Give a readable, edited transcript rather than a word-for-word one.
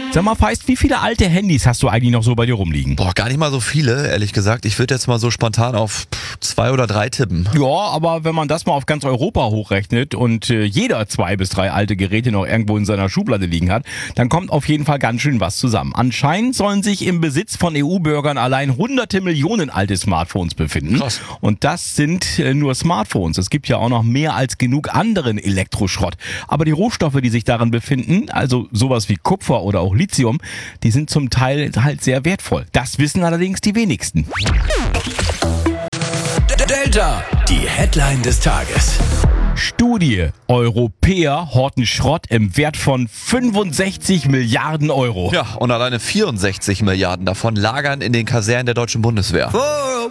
Sag mal, Feist, wie viele alte Handys hast du eigentlich noch so bei dir rumliegen? Boah, gar nicht mal so viele, ehrlich gesagt. Ich würde jetzt mal so spontan auf 2 oder 3 tippen. Ja, aber wenn man das mal auf ganz Europa hochrechnet und jeder 2 bis 3 alte Geräte noch irgendwo in seiner Schublade liegen hat, dann kommt auf jeden Fall ganz schön was zusammen. Anscheinend sollen sich im Besitz von EU-Bürgern allein hunderte Millionen alte Smartphones befinden. Krass. Und das sind nur Smartphones. Es gibt ja auch noch mehr als genug anderen Elektroschrott. Aber die Rohstoffe, die sich darin befinden, also sowas wie Kupfer oder auch Lithium, die sind zum Teil halt sehr wertvoll. Das wissen allerdings die wenigsten. Delta, die Headline des Tages. Studie: Europäer horten Schrott im Wert von 65 Milliarden Euro. Ja, und alleine 64 Milliarden davon lagern in den Kasernen der deutschen Bundeswehr.